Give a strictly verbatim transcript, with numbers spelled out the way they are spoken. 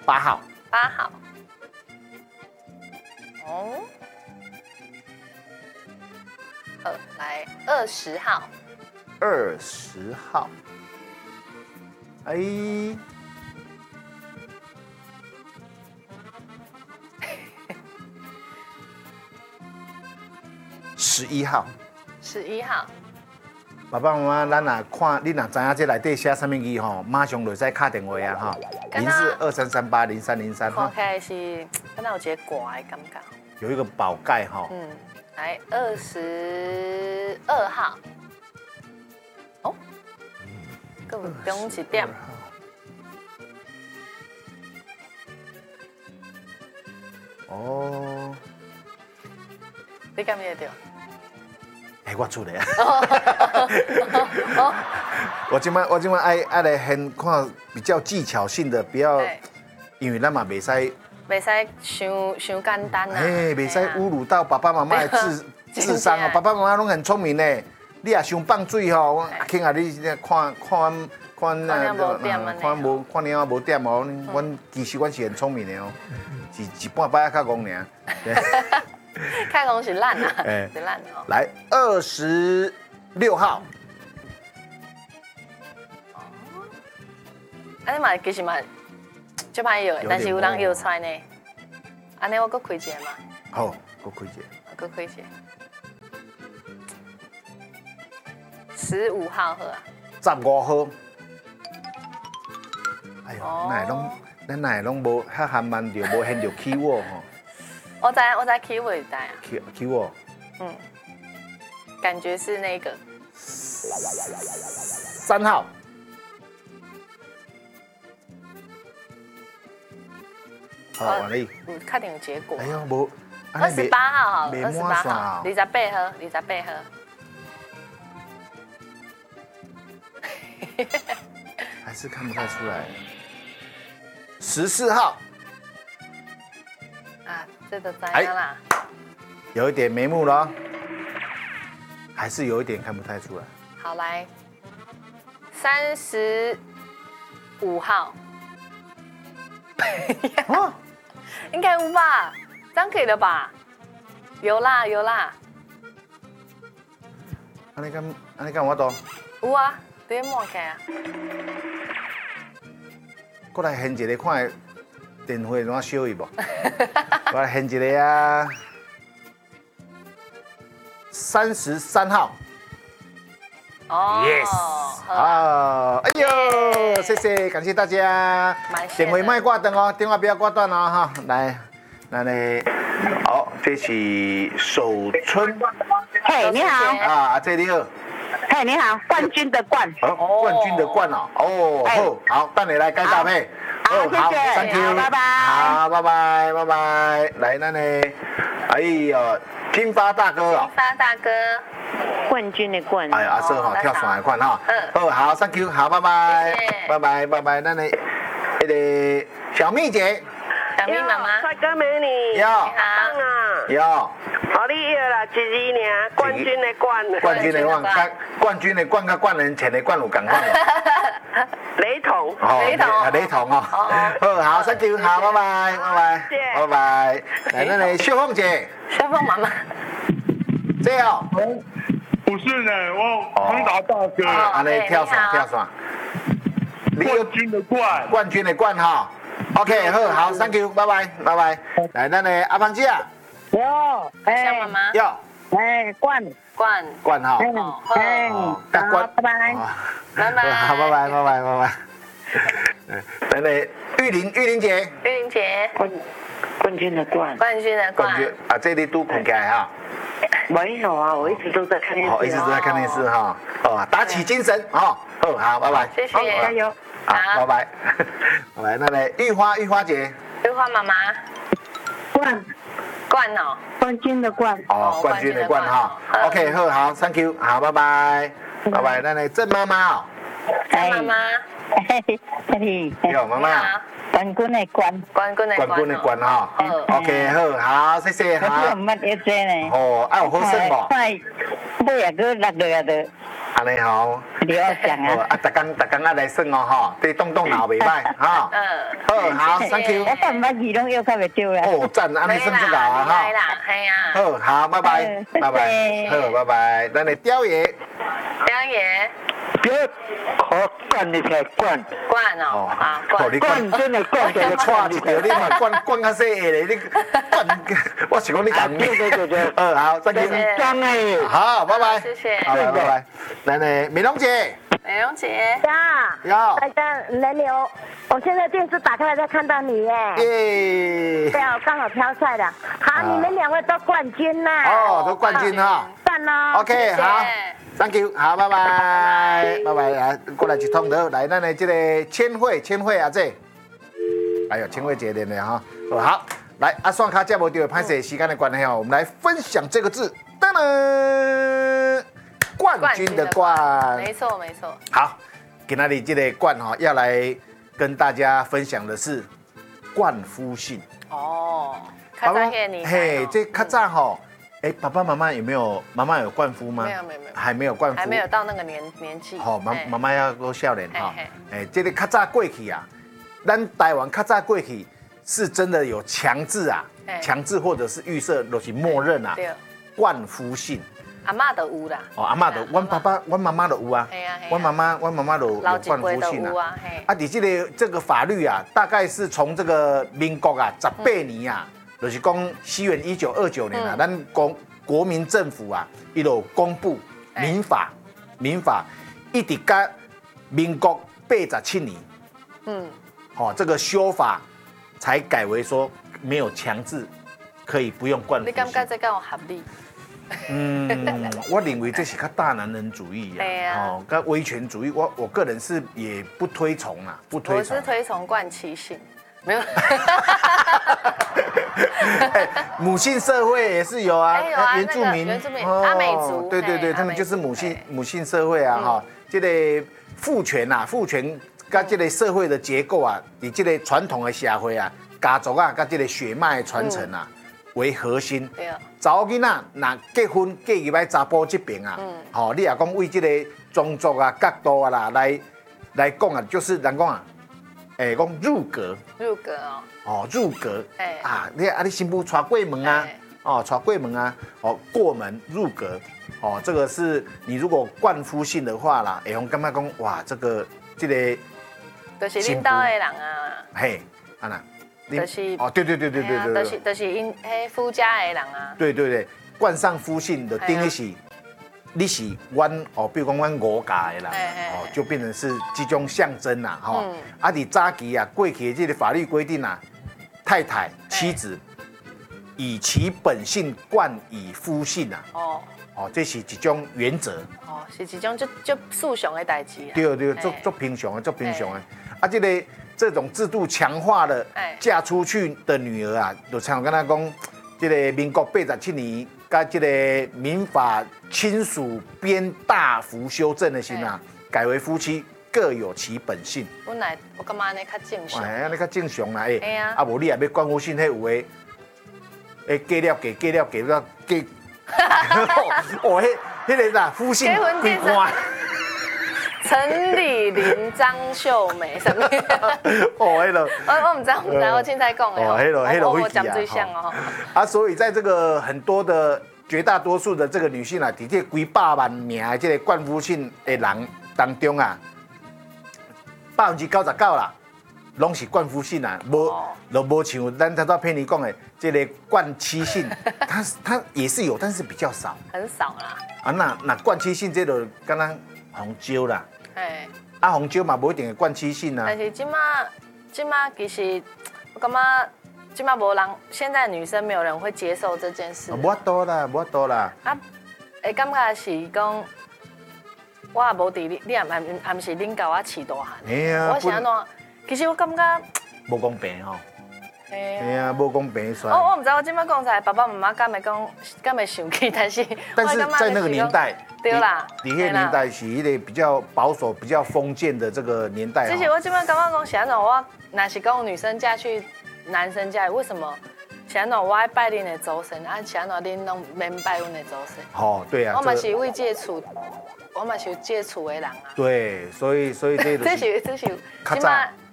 八号。 八号。哦。二来二十号。 二十号。哎。十一号。 十一号。 爸爸妈妈，咱若看你若知影这内底写什么字吼，马上就使打电话啊哈，零四二三三八零三零三哈。 看起来是敢若有一个挂的感觉。 有一个宝盖哈。 嗯，来二十二号。哦，更不用一点。 哦。 你敢会对？ 哎，我出来啊！我今晚我今晚爱爱来很看比较技巧性的，不要，因为咱嘛袂使， 袂使伤伤简单啊！ 哎，袂使侮辱到爸爸妈妈的智智商哦。爸爸妈妈拢很聪明呢，你也想放水吼，我阿庆啊，你看看看那看无看了无点哦，阮其实阮是很聪明的哦，是一半摆较戆尔。 看讲是烂啊，是烂哦。 来二十六号。 哦。安尼嘛其实嘛，就歹摇，但是有人摇出来呢。安尼我搁开一个嘛。 好，搁开一个。 搁开一个。十五号好啊。 十五号。哎呦，哪会拢咱哪会拢无较含慢着，无现着起我吼。 我知我知 keyword 知啊 ，key keyword， 嗯，感觉是那个三号，好，完了， 有确定有结果。 哎呦，无， 二十八号好了，二十八号，二十八号，二十八号， 还是看不太出来。十四号。 啊，这个怎样啦？ 有一点眉目了，还是有一点看不太出来。 好，来，三十五号，啊，应该有吧？这样可以了吧？有啦，有啦。 安尼敢安尼敢有法度？ 有啊，你摸起啊。 过来现一个看。电话怎小伊无？我来现一个啊，三十三号。 哦 ，yes， 好，哎呦，谢谢，感谢大家。电话卖挂断哦，电话不要挂断哦哈。来，来来，好，这是守春。 嘿，你好。 啊，阿姐你好。 嘿，你好，冠军的冠。 哦，冠军的冠哦。哦，好，好，等你来该搭配。 好，谢谢 ，thank you， 拜拜。 好，拜拜，拜拜。来，那呢？哎呦，金发大哥哦。 金发大哥。 冠军的冠。 哎呀，阿叔哈，跳伞来看哈。嗯。哦，好 ，thank you，好，拜拜。拜拜，拜拜。那呢？那个小蜜姐。 小蜜妈妈。 帅哥美女。 有。 好啊。 有。 好厉害啦，一二年冠军的冠。 冠军的冠，冠冠军的冠跟冠人前的冠有共款哦。 雷同， 雷同， 雷同哦。好，好 ，thank you， 好，拜拜，拜拜，拜拜。来，那里秀凤姐， 秀凤妈妈， 这哦， 不是呢，我康达大哥， 安尼跳伞，跳伞。 冠军的冠， 冠军的冠哈。OK， 好，好 ，thank you， 拜拜，拜拜。来，那里阿芳姐啊， 有， 哎，妈妈， 有， 哎，冠， 冠， 冠哈， 哎，好，拜拜。 拜拜， 好，拜拜，拜拜，拜拜。来来，玉玲，玉玲姐， 玉玲姐， 冠冠军的冠， 冠军的冠， 啊，这里都困起来哈。 没有啊，我一直都在看电视。 哦，一直都在看电视哈。哦，打起精神哦。哦，好，拜拜。 谢谢， 加油。 好，拜拜。来，那来，玉花，玉花姐， 玉花妈妈， 冠， 冠哦， 冠军的冠。 哦，冠军的冠哈。OK， 好，好 ，Thank you， 好，拜拜，拜拜。那来，郑妈妈哦。 郑妈妈。 嘿嘿， 有妈妈。 冠军的冠， 冠军的冠， 冠军的冠哈。OK， 好，好，谢谢，好。 我唔捌一只呢。 哦，啊有好耍无？ 快，尾也个六个月的。 安尼吼， 你要讲哦， 啊。 啊，逐工逐工啊来算哦吼，对动动脑袂歹哈。 嗯， 好，好，thank you。 我干嘛语拢又较袂少啦。 哦，赞，安尼算出来啊哈。 啦，系啊。 好，好，拜拜， 嗯拜拜， 谢谢好，拜拜。咱的雕爷， 表爷， 别可管你才管， 冠哦，啊， 哦， 冠你管真的管这个串你着你嘛管管较细个咧，你管，我是讲你讲。 对对对对， 呃，好，thank 谢 you。 谢张哎， 好，拜拜。 谢谢好，拜拜。来来，美龙姐， 美容姐， 呀， 要大家人流，我现在电视打开来才看到你耶。 耶。 对啊，我刚好挑菜的。好，你们两位都冠军呐。 哦，都冠军哈。 赞哦。 OK，好，thank you，好，拜拜，拜拜，来过来一通的，来，咱的这个千惠，千惠阿姐，哎呦，千惠姐练的哈，哦好，来，阿算卡接无到，拍摄时间的关系哦，我们来分享这个字，噔噔，冠军的冠， 没错没错。 好，今天的这个冠哈，要来跟大家分享的是冠夫姓。 哦，较早个你嘿，这较早吼。哎，爸爸妈妈有没有？妈妈有冠夫吗？ 没有没有没有， 还没有冠夫， 还没有到那个年年纪。 好，妈妈妈要够少年哈嘿。 哎，这个较早过去啊，咱台湾较早过去是真的有强制啊，强制或者是预设，都是默认啊，冠夫姓。 阿嬷都有啦。 哦，阿嬷的，阮爸爸、阮妈妈都有啊。 嘿啊嘿啊。 阮妈妈、阮妈妈都有冠夫姓啊。啊，你这个这个法律啊，大概是从这个民国啊十八年啊。就是讲西元一九二九年啊，咱国国民政府啊，伊就公布民法，民法一直到民国八十七年，嗯，好，这个修法才改为说没有强制，可以不用冠夫姓。 你感觉这个有合理？ 嗯，我认为这是较大男人主义啊，哦，跟威权主义，我我个人是也不推崇啊，不推崇。 我是推崇冠妻姓。没有， 母性社会也是有啊，原住民、 原住民、阿美族， 对对对，他们就是母性母性社会啊，哈，这个父权啊，父权跟这个社会的结构啊，以这个传统的社会啊，家族啊，跟这个血脉传承啊为核心。 对啊。 查某囡仔那结婚嫁入来查甫这边啊，好，你也讲为这个种族啊、角度啊啦来来讲啊，就是人讲啊。哎，讲入阁， 入阁哦， 哦，入阁，哎啊，你啊，你新妇娶过门啊，哦，娶过门啊，哦，过门入阁，哦，这个是你如果冠夫姓的话啦，哎，我干嘛讲哇，这个这个， 就是领导的人啊， 嘿，啊那， 就是哦，对对对对对对， 就是就是因嘿夫家的人啊， 对对对，冠上夫姓的定义是。你是阮哦，比如讲阮五家的人哦，就变成是这种象征啦，吼。啊，伫早期啊，过去的这个法律规定啊，太太、妻子以其本姓冠以夫姓啊。哦。哦，这是一种原则。 哦，是一种就就素常的代志。 对对，做做平常的，做平常的。啊，这个这种制度强化了，嫁出去的女儿啊，就像我跟他讲，这个民国八十七年。甲这个民法亲属编大幅修正的时啊，改为夫妻各有其本姓。 本来我感觉安尼较正常。 哎，安尼较正常啦，哎。 哎呀。 啊，无你也要冠夫姓，迄有诶，诶，嫁了嫁，嫁了嫁了嫁。哦，迄迄个啥夫姓归官。 陈丽玲、张秀美什么？ 哦，迄个。 我我唔知，我唔知，我凊彩讲的哦，迄个迄个我讲最像哦。 啊，所以在这个很多的绝大多数的这个女性啊，伫这几百万名的这个冠夫姓的人当中啊，百分之九十九啦，拢是冠夫姓啊，无都无像咱头头佩妮讲的这个冠妻姓，它它也是有，但是比较少， 很少啦。 啊，那那冠妻姓这个刚刚红椒啦。 哎， 啊，红椒嘛，不一定会冠妻姓啊。 但是今嘛，今嘛其实我感觉今嘛无人，现在女生没有人会接受这件事。 无多啦，无多啦。 啊，会感觉是讲，我也无伫你，你也唔也唔是恁教我饲大汉。 哎呀， 我是安怎？其实我感觉无公平吼。 哎呀，无公平算。 我我唔知我今嘛讲出，爸爸妈妈敢会讲，敢会生气，但是但是在那个年代。 对啦， 你那个年代是一个比较保守、比较封建的这个年代。 其实我基本感觉讲，是安怎我若是讲女生嫁去男生家里，为什么？是安怎我爱拜恁的祖先，啊是安怎恁拢免拜阮的祖先？ 哦，对啊。 我嘛是为这厝， 我嘛是有接触的人啊。 对，所以所以这个这是这是， 较早